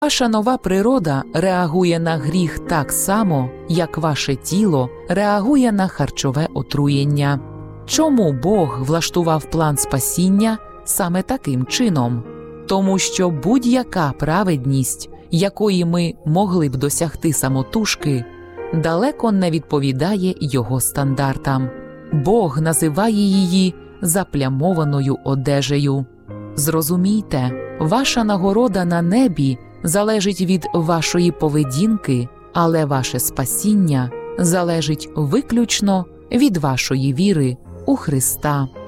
Ваша нова природа реагує на гріх так само, як ваше тіло реагує на харчове отруєння. Чому Бог влаштував план спасіння саме таким чином? Тому що будь-яка праведність, якої ми могли б досягти самотужки, далеко не відповідає Його стандартам. Бог називає її заплямованою одежею. Зрозумійте, ваша нагорода на небі залежить від вашої поведінки, але ваше спасіння залежить виключно від вашої віри у Христа.